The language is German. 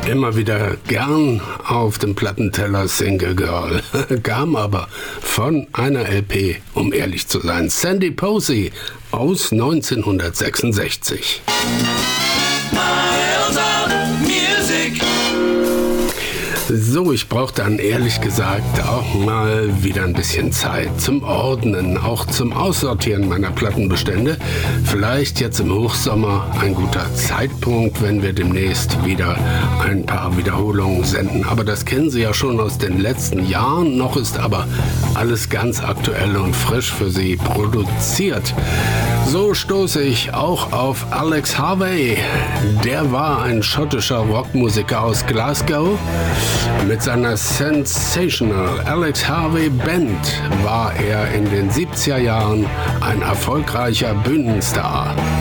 Immer wieder gern auf dem Plattenteller Single Girl, kam aber von einer LP, um ehrlich zu sein. Sandy Posey aus 1966. So, ich brauche dann ehrlich gesagt auch mal wieder ein bisschen Zeit zum Ordnen, auch zum Aussortieren meiner Plattenbestände. Vielleicht jetzt im Hochsommer ein guter Zeitpunkt, wenn wir demnächst wieder ein paar Wiederholungen senden. Aber das kennen Sie ja schon aus den letzten Jahren. Noch ist aber alles ganz aktuell und frisch für Sie produziert. So stoße ich auch auf Alex Harvey. Der war ein schottischer Rockmusiker aus Glasgow. Mit seiner Sensational Alex Harvey Band war er in den 70er Jahren ein erfolgreicher Bühnenstar.